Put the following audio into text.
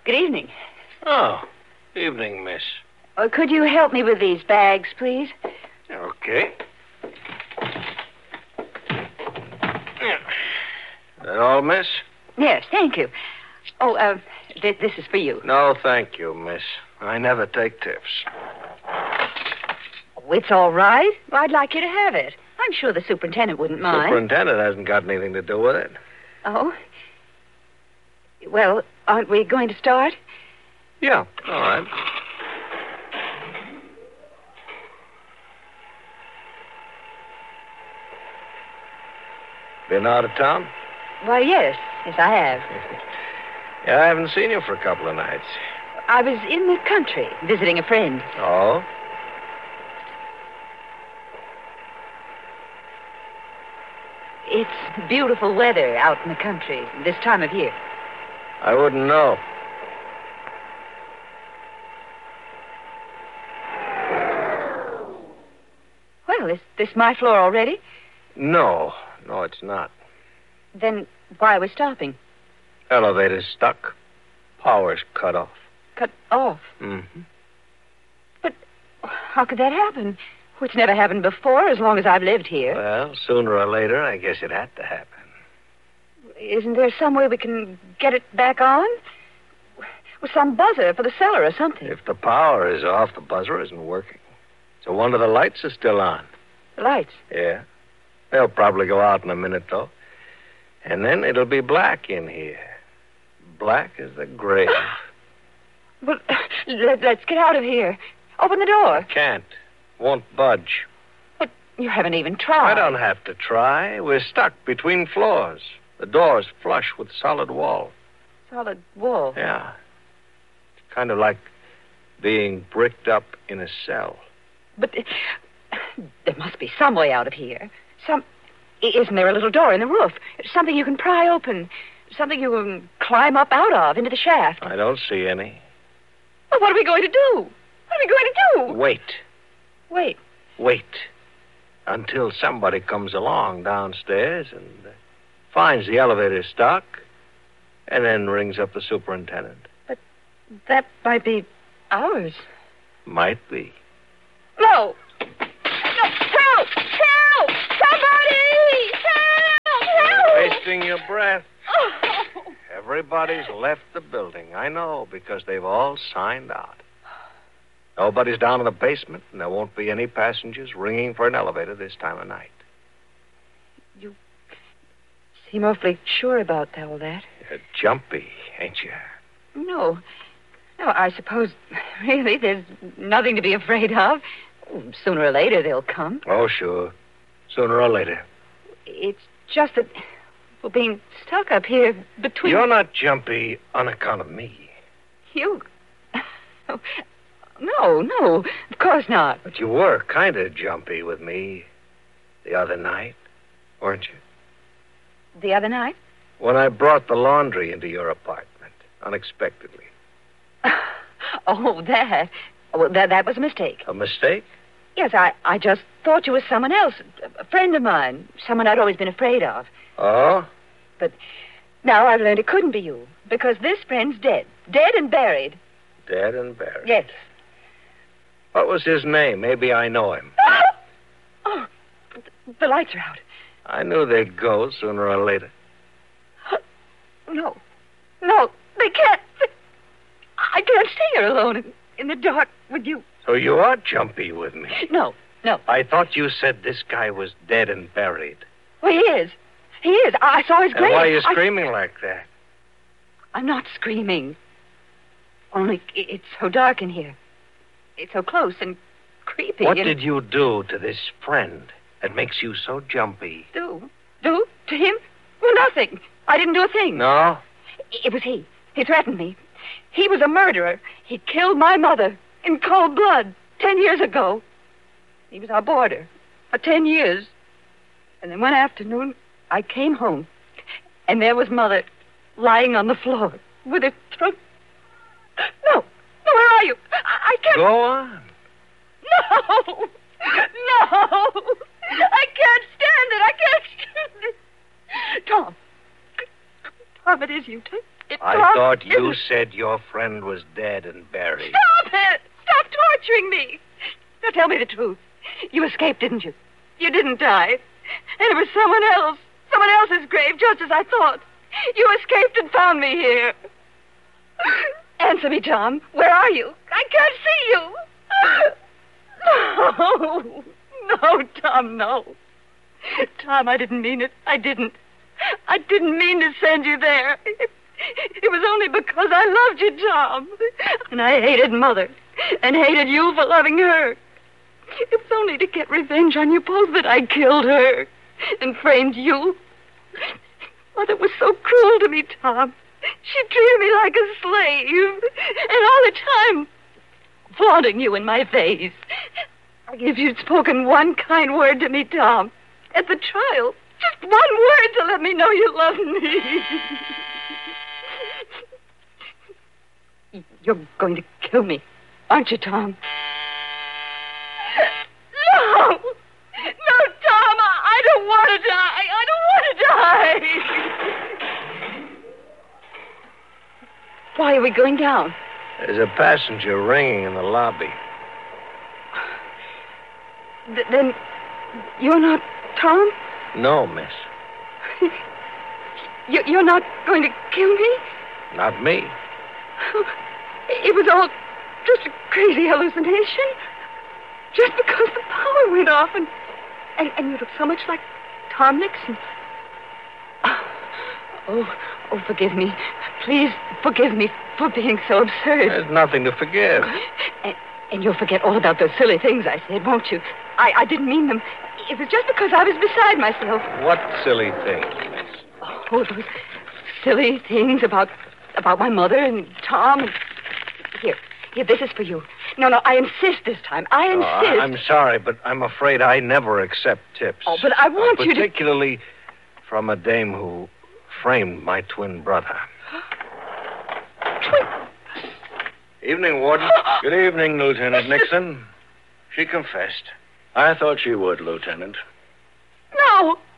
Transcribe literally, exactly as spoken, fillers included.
Good evening. Oh, evening, miss. Uh, could you help me with these bags, please? Okay. Yeah. That all, miss? Yes, thank you. Oh, uh, th- this is for you. No, thank you, miss. I never take tips. Oh, it's all right. Well, I'd like you to have it. I'm sure the superintendent wouldn't mind. Superintendent hasn't got anything to do with it. Oh? Well, aren't we going to start? Yeah, all right. Been out of town? Why, yes. Yes, I have. Yeah, I haven't seen you for a couple of nights. I was in the country visiting a friend. Oh? It's beautiful weather out in the country this time of year. I wouldn't know. Well, is this my floor already? No, no, it's not. Then why are we stopping? Elevator's stuck. Power's cut off. Cut off? Mm-hmm. But how could that happen? It's never happened before, as long as I've lived here. Well, sooner or later, I guess it had to happen. Isn't there some way we can get it back on? With some buzzer for the cellar or something. If the power is off, the buzzer isn't working. So one of the lights is still on. The lights? Yeah. They'll probably go out in a minute, though. And then it'll be black in here. Black as the grave. Well, let, let's get out of here. Open the door. I can't. Won't budge. But you haven't even tried. I don't have to try. We're stuck between floors. The door's flush with solid wall. Solid wall? Yeah. It's kind of like being bricked up in a cell. But uh, there must be some way out of here. Some... Isn't there a little door in the roof? Something you can pry open. Something you can climb up out of into the shaft. I don't see any. Well, what are we going to do? What are we going to do? Wait. Wait. Wait. Until somebody comes along downstairs and uh, finds the elevator stuck and then rings up the superintendent. But that might be ours. Might be. No. No. Help! Help! Somebody! Help! Help! You're wasting your breath. Oh. Everybody's left the building. I know, because they've all signed out. Nobody's down in the basement, and there won't be any passengers ringing for an elevator this time of night. You seem awfully sure about all that. You're jumpy, ain't you? No. No, I suppose, really, there's nothing to be afraid of. Sooner or later, they'll come. Oh, sure. Sooner or later. It's just that we're being stuck up here between... You're not jumpy on account of me. You... No, no, of course not. But you were kind of jumpy with me the other night, weren't you? The other night? When I brought the laundry into your apartment, unexpectedly. Oh, that. Well, that, that was a mistake. A mistake? Yes, I, I just thought you were someone else, a friend of mine, someone I'd always been afraid of. Oh? But now I've learned it couldn't be you, because this friend's dead. Dead and buried. Dead and buried? Yes. What was his name? Maybe I know him. Oh, the lights are out. I knew they'd go sooner or later. No. No, they can't. I can't stay here alone in, in the dark with you. So you are jumpy with me. No, no. I thought you said this guy was dead and buried. Well, he is. He is. I saw his grave. And why are you I... screaming like that? I'm not screaming. Only it's so dark in here. It's so close and creepy. What and... did you do to this friend that makes you so jumpy? Do? Do? To him? Well, nothing. I didn't do a thing. No? It was he. He threatened me. He was a murderer. He killed my mother in cold blood ten years ago. He was our boarder for ten years. And then one afternoon, I came home, and there was Mother lying on the floor with her throat... No. No, where are you? I, I can't... Go on. No. No. I can't stand it. I can't stand it. Tom. Tom, it is you. Take, It, I Tom, thought you isn't- said your friend was dead and buried. Stop it! Stop torturing me! Now tell me the truth. You escaped, didn't you? You didn't die. And it was someone else. Someone else's grave, just as I thought. You escaped and found me here. Answer me, Tom. Where are you? I can't see you. No. No, Tom, no. Tom, I didn't mean it. I didn't. I didn't mean to send you there. It, it was only because I loved you, Tom. And I hated Mother. And hated you for loving her. It was only to get revenge on you both that I killed her. And framed you. Mother was so cruel to me, Tom. She treated me like a slave. And all the time, flaunting you in my face. If you'd spoken one kind word to me, Tom, at the trial, just one word to let me know you love me. You're going to kill me, aren't you, Tom? No! No, Tom, I, I don't want to die. I don't want to die. Why are we going down? There's a passenger ringing in the lobby. Th- then you're not Tom? No, miss. You, you're not going to kill me? Not me. It was all just a crazy hallucination. Just because the power went off and, and, and you look so much like Tom Nixon. Oh, oh, forgive me. Please forgive me for being so absurd. There's nothing to forgive. And, and you'll forget all about those silly things I said, won't you? I, I didn't mean them. It was just because I was beside myself. What silly things, miss? Oh, those silly things about about my mother and Tom. And... Here, here, this is for you. No, no, I insist this time. I insist. Oh, I- I'm sorry, but I'm afraid I never accept tips. Oh, but I want uh, you to... Particularly from a dame who framed my twin brother. Twin... Evening, Warden. Good evening, Lieutenant Nixon. She confessed. I thought she would, Lieutenant. No!